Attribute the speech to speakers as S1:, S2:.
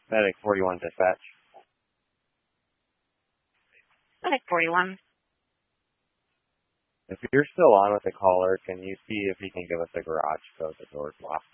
S1: Medic 41 dispatch.
S2: Medic 41.
S1: If you're still on with the caller, can you see if he can give us a garage code the door's locked?